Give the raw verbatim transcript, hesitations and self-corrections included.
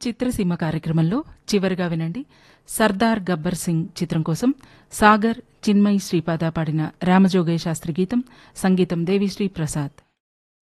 చిత్రసీమ కార్యక్రమంలో చివరిగా వినండి సర్దార్ గబ్బర్ సింగ్ చిత్రం కోసం సాగర్ చిన్మయి శ్రీపాద పాడిన రామజోగయ్య శాస్త్రి గీతం, సంగీతం దేవిశ్రీ ప్రసాద్.